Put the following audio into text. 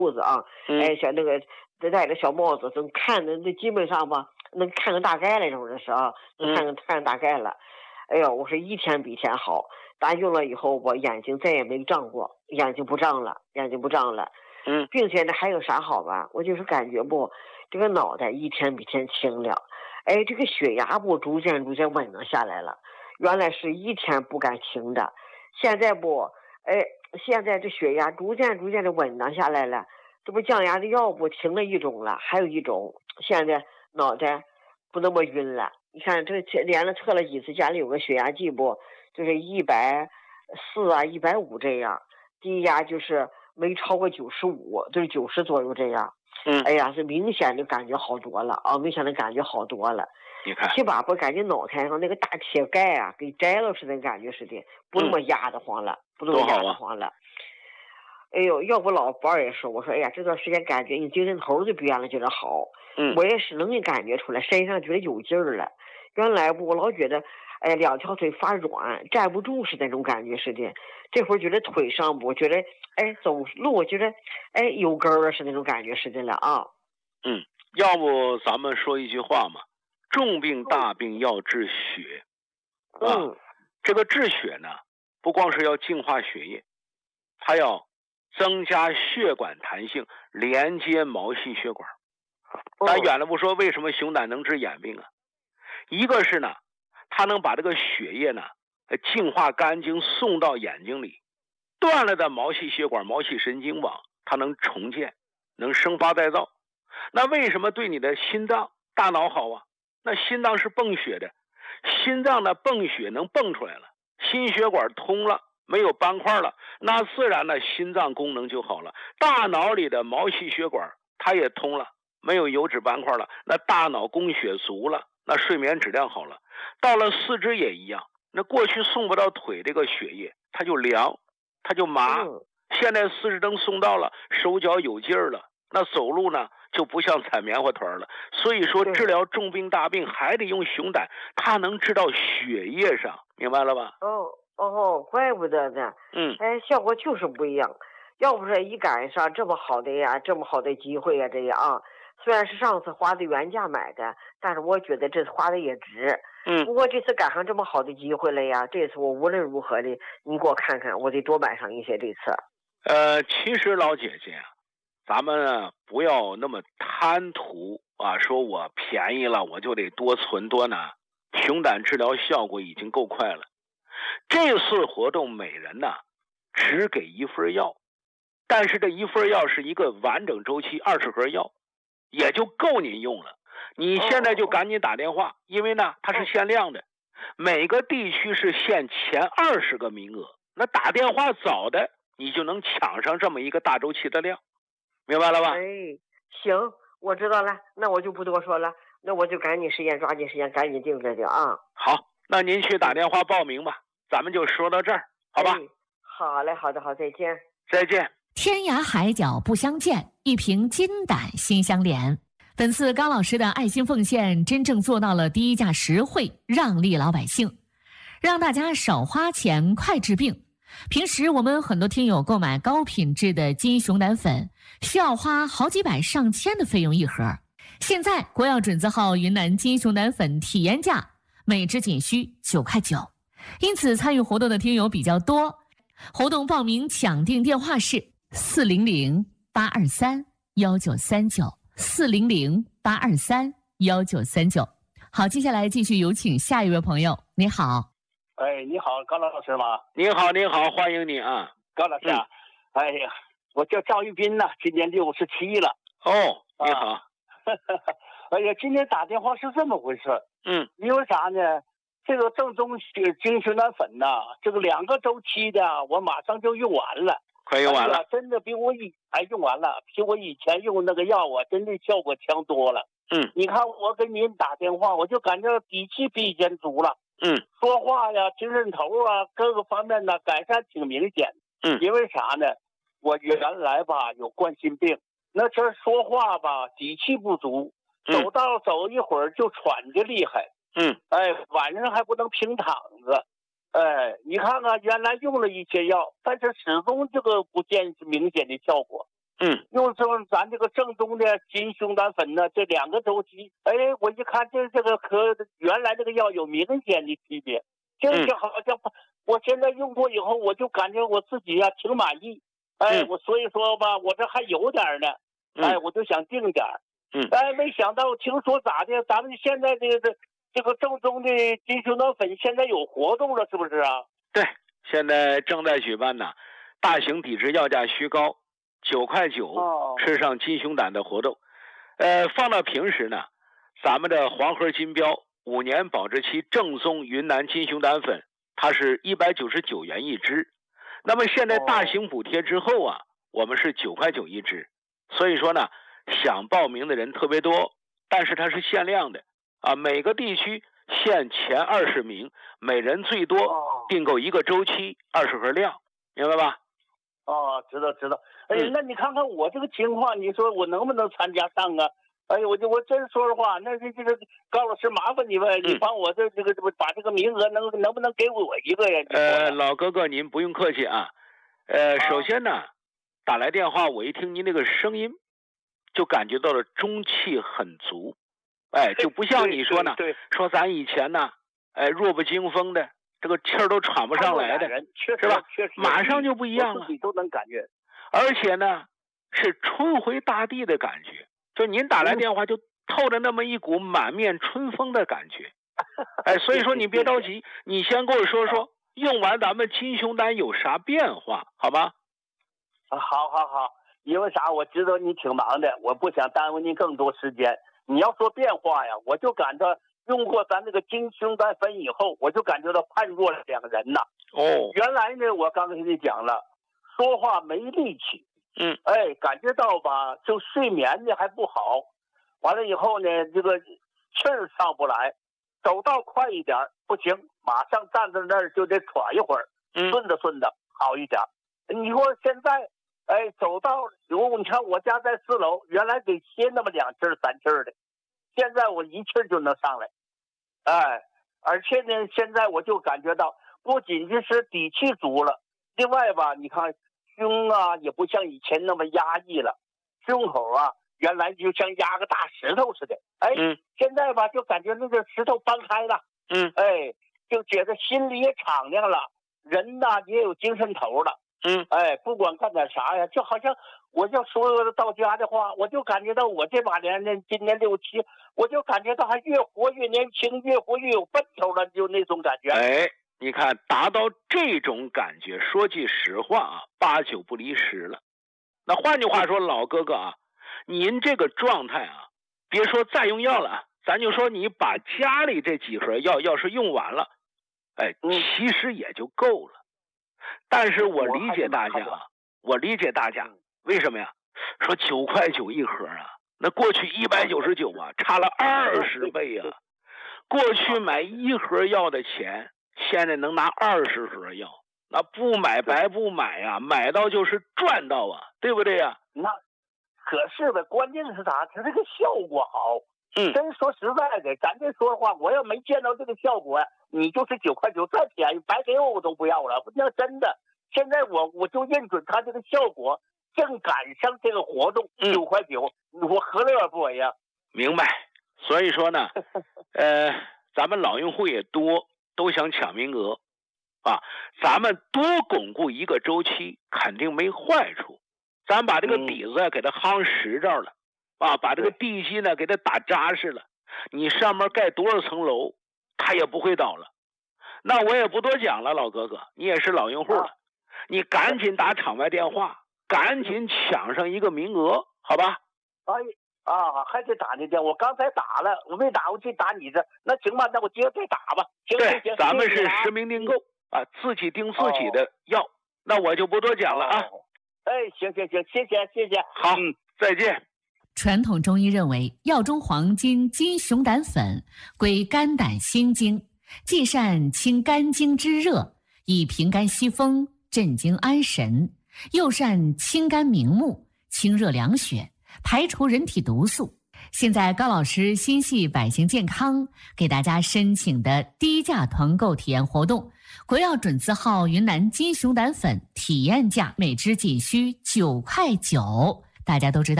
裤子啊，像那个戴着小帽子，总看的这基本上吧，能看个大概那种的是啊，能看大概了。哎呦，我说一天比一天好，但用了以后我眼睛再也没胀过，眼睛不胀了。并且呢还有啥好吧？我就是感觉不，这个脑袋一天比一天轻了，这个血压不逐渐稳定下来了。原来是一天不敢停的，现在不，现在这血压逐渐的稳定下来了。这不降压的药不停了一种了，还有一种现在脑袋不那么晕了。你看这连着测了几次，家里有个血压计不，就是140啊150这样，低压就是没超过95，就是90左右这样。哎呀，是明显的感觉好多了啊，明显的感觉好多了。 你看， 起码不感觉脑袋上那个大铁盖啊，给摘了似的感觉似的，不那么压得慌了，哎呦，要不老伴也说，我说哎呀，这段时间感觉你精神头就变了，觉得好。我也是能感觉出来，身上觉得有劲儿了。原来不，我老觉得，两条腿发软，站不住似的那种感觉似的。这会儿觉得腿上不，觉得走路觉得有根儿是那种感觉似的了啊。 要不咱们说一句话嘛，重病大病要治血。这个治血呢，不光是要净化血液，它要增加血管弹性，连接毛细血管。咱远了不说，为什么熊胆能治眼病啊？一个是呢，它能把这个血液呢净化干净，送到眼睛里，断了的毛细血管、毛细神经网，它能重建，能生发再造。那为什么对你的心脏、大脑好啊？那心脏是泵血的，心脏的泵血能泵出来了，心血管通了，没有斑块了，那自然呢心脏功能就好了。大脑里的毛细血管它也通了，没有油脂斑块了，那大脑供血足了，那睡眠质量好了。到了四肢也一样，那过去送不到腿这个血液，它就凉，它就麻。现在四肢灯送到了，手脚有劲儿了，那走路呢就不像踩棉花团了。所以说治疗重病大病还得用熊胆，它能治到血液上，明白了吧？ 怪不得呢。效果就是不一样。要不是一赶上这么好的机会呀，这样啊，虽然是上次花的原价买的，但是我觉得这次花的也值。不过这次赶上这么好的机会了呀，这次我无论如何的，你给我看看，我得多买上一些这次。 其实老姐姐啊，咱们不要那么贪图啊，说我便宜了我就得多存多拿。熊胆治疗效果已经够快了。这次活动每人呢只给1份药，但是这1份药是一个完整周期20盒药，也就够您用了。你现在就赶紧打电话，因为呢它是限量的，每个地区是限前20个名额。那打电话早的，你就能抢上这么一个大周期的量，明白了吧？ 行，我知道了，那我就不多说了，那我就抓紧时间赶紧定这个啊。 好，那您去打电话报名吧，咱们就说到这儿，好吧？ 好嘞，好的，好，再见。 再见。 天涯海角不相见，一瓶金胆心相连。本次高老师的爱心奉献真正做到了低价实惠，让利老百姓，让大家少花钱快治病。平时我们很多听友购买高品质的金熊胆粉，需要花好几百上千的费用一盒。现在国药准字号云南金熊胆粉体验价每支仅需9.9块，因此参与活动的听友比较多。活动报名抢订电话是400-823-1939，400-823-1939。好，接下来继续有请下一位朋友。你好。 你好，高老师吗？ 你好，你好，欢迎你啊， 高老师啊。哎呀，我叫赵玉斌呢，今年67了。 你好。 哎呀，今天打电话是这么回事。因为啥呢？这个正宗金熊胆粉呢，这个2个周期的，我马上就用完了。 快用完了。 真的比我用完了，比我以前用那个药啊，真的效果强多了。你看我给您打电话，我就感觉底气比以前足了。说话呀，精神头啊，各个方面呢改善挺明显。因为啥呢？我原来吧有冠心病，那这说话吧底气不足，走一会儿就喘的厉害。晚上还不能平躺着。你看看原来用了一些药，但是始终这个不见明显的效果。 用咱这个正宗的金熊胆粉呢，这2个周期，我一看这个和原来这个药有明显的区别，就是好像我现在用过以后，我就感觉我自己呀挺满意，我所以说吧，我这还有点呢，我就想定点，没想到听说咋的，咱们现在这个正宗的金熊胆粉现在有活动了，是不是啊？ 对，现在正在举办呢，大型抵制药价虚高，9块9吃上金熊胆的活动。放到平时呢，咱们的黄河金标5年保质期正宗云南金熊胆粉，它是199元一支。那么现在大型补贴之后啊，我们是9块9一支。所以说呢，想报名的人特别多，但是它是限量的啊，每个地区限前20名，每人最多订购1个周期20盒量，明白吧？ 知道。那你看看我这个情况，你说我能不能参加上啊？我真说实话，那这个高老师麻烦你吧，你帮我这个把这个名额能不能给我一个呀？ 老哥哥您不用客气啊。首先呢，打来电话我一听您那个声音，就感觉到了中气很足，就不像你说呢，说咱以前呢，弱不禁风的，这个气儿都喘不上来的，是吧？马上就不一样了， 自己都能感觉。 而且呢，是春回大地的感觉，就您打来电话就透着那么一股满面春风的感觉。所以说你别着急，你先跟我说说用完咱们金熊胆有啥变化，好吧？ 好，因为啥？我知道你挺忙的，我不想耽误您更多时间。你要说变化呀，我就感到用过咱这个金熊胆粉以后，我就感觉到判若两人呐。原来呢，我刚才跟你讲了，说话没力气，感觉到吧，就睡眠呢还不好，完了以后呢，这个气儿上不来，走道快一点不行，马上站在那儿就得喘一会儿，顺的好一点。你说现在，走道，你看我家在4楼，原来得歇那么2气儿3气儿的，现在我1气儿就能上来，而且呢，现在我就感觉到不仅仅是底气足了，另外吧，你看胸啊也不像以前那么压抑了，胸口啊原来就像压个大石头似的，现在吧就感觉那个石头搬开了，就觉得心里也敞亮了，人呐也有精神头了，不管干点啥呀，就好像我要说到家的话，我就感觉到我这把年呢，今年67，我就感觉到还越活越年轻，越活越有奔头了，就那种感觉。 你看达到这种感觉，说句实话啊，8、9不离10了。那换句话说，老哥哥啊，您这个状态啊，别说再用药了，咱就说你把家里这几盒药要是用完了，其实也就够了。但是我理解大家，为什么呀？说9块9一盒啊，那过去199啊，差了20倍啊。过去买1盒药的钱，现在能拿20盒药，那不买白不买呀，买到就是赚到啊，对不对呀？ 那可是呗，关键是啥？它这个效果好。真说实在的，咱这说话，我要没见到这个效果，你就是9块9再便宜，白给我都不要了。那真的，现在我就认准它这个效果，正赶上这个活动，9块9，我何乐而不为呀？ 明白。所以说呢，咱们老用户也多，都想抢名额啊。咱们多巩固1个周期，肯定没坏处。咱把这个底子给它夯实着了。把这个地基呢给它打扎实了，你上面盖多少层楼，它也不会倒了。那我也不多讲了，老哥哥，你也是老用户了，你赶紧打场外电话，赶紧抢上1个名额，好吧？ 还得打那电话，我刚才打了，我没打，我去打你这，那行吧，那我接着再打吧。行， 咱们是实名订购啊，自己订自己的药，那我就不多讲了啊。 行，谢谢。 好，再见。 传统中医认为，药中黄金金熊胆粉归肝胆心经，既善清肝经之热，以平肝息风，镇惊安神；又善清肝明目，清热凉血，排除人体毒素。现在高老师心系百姓健康，给大家申请的低价团购体验活动，国药准字号云南金熊胆粉体验价每支仅需9块9。 大家都知道。